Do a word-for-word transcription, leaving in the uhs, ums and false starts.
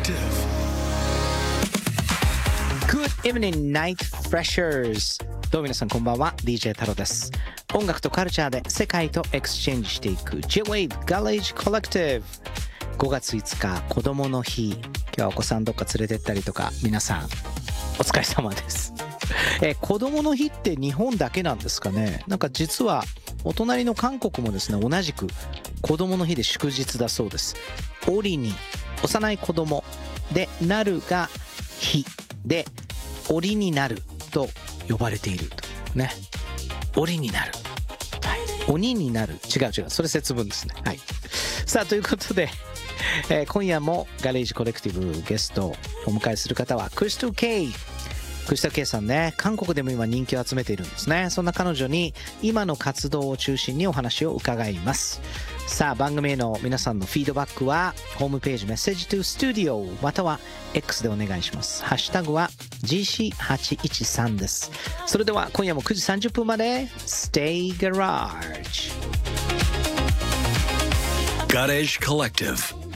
Good evening, Night Freshers. どうも皆さんこんばんは。 ディージェー 太郎です。音楽とカルチャーで世界とエクスチェンジしていく J-Wave Garage Collective。 ごがついつか子供の日。今日はお子さんどっか連れてったりとか、皆さんお疲れ様です。え子供の日って日本だけなんですかね。なんか実はお隣の韓国もですね、同じく子供の日で祝日だそうです。折に幼い子供で、なるが日で折になると呼ばれているとね。折になる、はい、鬼になる、違う違う、それ節分ですね。はい。さあということで、えー、今夜もガレージコレクティブゲストをお迎えする方はクリストル・ケイ。クリストル・ケイさんね、韓国でも今人気を集めているんですね。そんな彼女に今の活動を中心にお話を伺います。さあ番組への皆さんのフィードバックはホームページメッセージトゥスタジオまたは X でお願いします。ハッシュタグは ジーシーはちいちさん です。それでは今夜もくじさんじゅっぷんまで Stay Garage Garage Collective